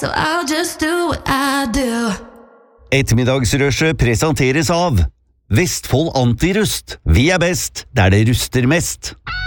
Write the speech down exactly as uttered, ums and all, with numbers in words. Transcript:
so I'll just do what I do. Ettermiddagsrushet presenteres av Vestfold Antirust. Vi er best der det ruster mest.